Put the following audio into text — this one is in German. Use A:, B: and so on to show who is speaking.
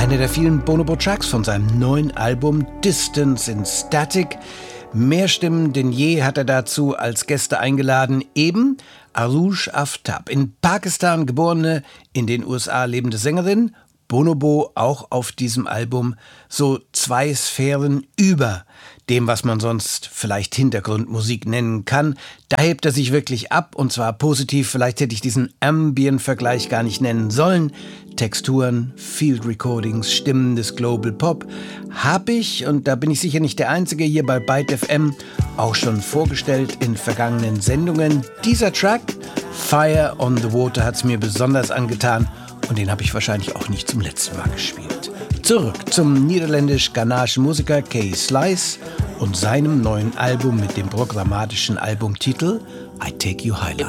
A: Einer der vielen Bonobo-Tracks von seinem neuen Album Distance in Static. Mehr Stimmen denn je hat er dazu als Gäste eingeladen. Eben Arush Aftab, in Pakistan geborene, in den USA lebende Sängerin. Bonobo auch auf diesem Album so zwei Sphären über dem, was man sonst vielleicht Hintergrundmusik nennen kann. Da hebt er sich wirklich ab, und zwar positiv. Vielleicht hätte ich diesen Ambient-Vergleich gar nicht nennen sollen. Texturen, Field Recordings, Stimmen des Global Pop habe ich, und da bin ich sicher nicht der Einzige, hier bei Byte FM auch schon vorgestellt in vergangenen Sendungen. Dieser Track, Fire on the Water, hat es mir besonders angetan, und den habe ich wahrscheinlich auch nicht zum letzten Mal gespielt. Zurück zum niederländisch-ghanaischen Musiker Kay Slice und seinem neuen Album mit dem programmatischen Albumtitel I Take You Highlight.